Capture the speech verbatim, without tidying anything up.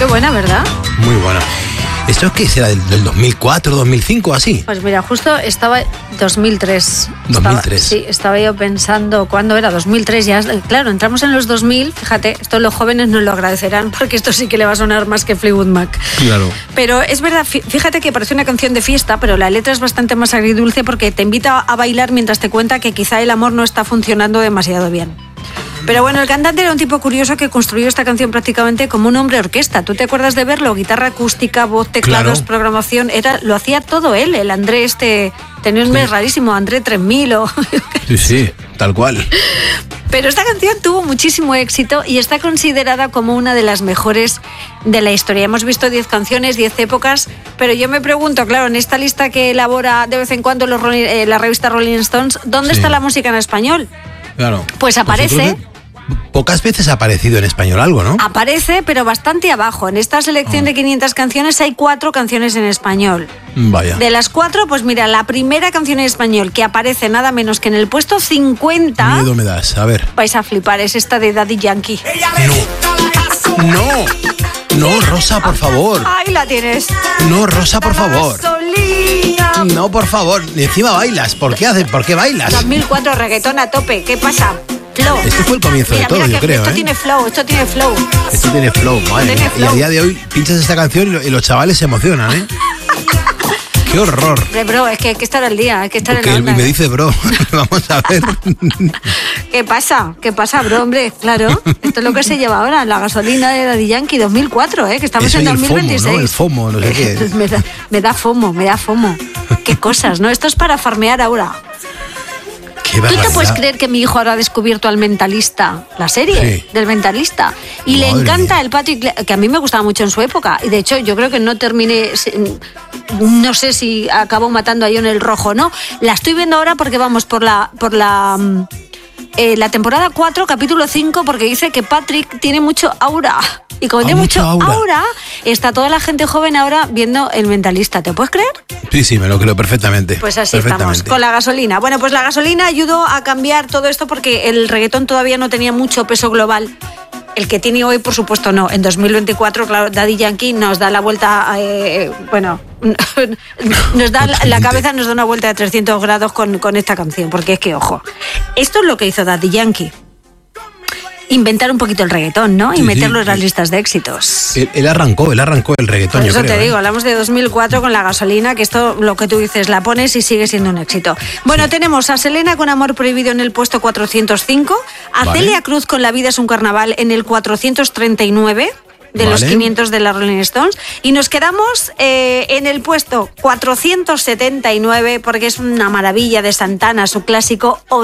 Qué buena, ¿verdad? Muy buena. ¿Esto es qué será? ¿Del, del dos mil cuatro, dos mil cinco, así? Pues mira, justo estaba dos mil tres. dos mil tres. Estaba, sí, estaba yo pensando, ¿cuándo era? dos mil tres, ya, claro, entramos en los dos mil, fíjate, esto los jóvenes nos lo agradecerán porque esto sí que le va a sonar más que Fleetwood Mac. Claro. Pero es verdad, fíjate que parece una canción de fiesta, pero la letra es bastante más agridulce porque te invita a bailar mientras te cuenta que quizá el amor no está funcionando demasiado bien. Pero bueno, el cantante era un tipo curioso que construyó esta canción prácticamente como un hombre orquesta. ¿Tú te acuerdas de verlo? Guitarra acústica, voz, teclados, claro. Programación, era, lo hacía todo él, el André este, tenía un mes sí. rarísimo, André tres mil o... Sí, sí, tal cual. Pero esta canción tuvo muchísimo éxito y está considerada como una de las mejores de la historia. Hemos visto diez canciones, diez épocas, pero yo me pregunto, claro, en esta lista que elabora de vez en cuando los, eh, la revista Rolling Stones, ¿dónde sí. está la música en español? Claro. Pues aparece... Pocas veces ha aparecido en español algo, ¿no? Aparece, pero bastante abajo. En esta selección oh. de quinientas canciones hay cuatro canciones en español. Vaya. De las cuatro, pues mira, la primera canción en español que aparece nada menos que en el puesto cincuenta... Miedo me das, a ver. Vais a flipar, es esta de Daddy Yankee. No, no, no, Rosa, por favor. Ahí la tienes. No, Rosa, por favor. No, por favor, encima bailas. ¿Por qué haces? ¿Por qué bailas? dos mil cuatro, reggaetón a tope, ¿qué pasa? Flow. Este fue el comienzo mira, de todo, yo creo. Esto ¿eh? tiene flow, esto tiene flow. Esto tiene flow, madre tiene flow. Y a día de hoy pinchas esta canción y, lo, y los chavales se emocionan, ¿eh? ¡Qué horror! Bro, es que hay que estar al día, hay que estar Porque en la onda. Me dice bro, vamos a ver. ¿Qué pasa? ¿Qué pasa, bro, hombre? Claro, esto es lo que se lleva ahora, la gasolina de Daddy Yankee dos mil cuatro, ¿eh? Que estamos Eso en y dos mil veintiséis. El FOMO, ¿no? El FOMO, no sé qué. me, da, me da FOMO, me da FOMO. Qué cosas, ¿no? Esto es para farmear ahora. ¿Tú te puedes creer que mi hijo ahora ha descubierto al Mentalista, la serie sí. del Mentalista? Y Madre le encanta mía. El Patrick, que a mí me gustaba mucho en su época. Y de hecho, yo creo que no terminé, no sé si acabó matando a John el Rojo, ¿no? La estoy viendo ahora porque vamos por la... por la eh, la temporada cuatro, capítulo cinco, porque dice que Patrick tiene mucho aura. Y como ah, tiene mucho aura. aura, está toda la gente joven ahora viendo El Mentalista. ¿Te puedes creer? Sí, sí, me lo creo perfectamente. Pues así perfectamente. estamos, con la gasolina. Bueno, pues la gasolina ayudó a cambiar todo esto porque el reggaetón todavía no tenía mucho peso global. El que tiene hoy, por supuesto, no. En dos mil veinticuatro, claro, Daddy Yankee nos da la vuelta, eh, bueno, nos da la, la cabeza nos da una vuelta de trescientos grados con, con esta canción, porque es que, ojo, esto es lo que hizo Daddy Yankee. Inventar un poquito el reggaetón, ¿no? Y sí, meterlo sí, en las listas de éxitos. Él, él arrancó, él arrancó el reggaetón, Por yo eso creo, te digo, ¿eh? hablamos de dos mil cuatro con la gasolina, que esto, lo que tú dices, la pones y sigue siendo un éxito. Bueno, sí. tenemos a Selena con Amor Prohibido en el puesto cuatrocientos cinco, a vale. Celia Cruz con La Vida es un Carnaval en el cuatrocientos treinta y nueve... de vale. los quinientos de la Rolling Stones, y nos quedamos eh, en el puesto cuatrocientos setenta y nueve porque es una maravilla de Santana, su clásico